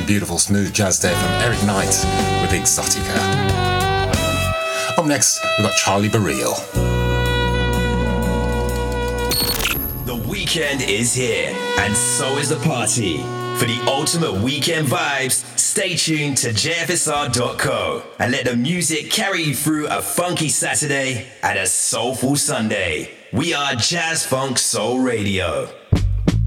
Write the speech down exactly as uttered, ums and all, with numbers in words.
Some beautiful smooth jazz there from Eric Knight with Exotica. Up next, we've got Charlie Barreal. The weekend is here, and so is the party. For the ultimate weekend vibes, stay tuned to J F S R dot co and let the music carry you through a funky Saturday and a soulful Sunday. We are Jazz Funk Soul Radio.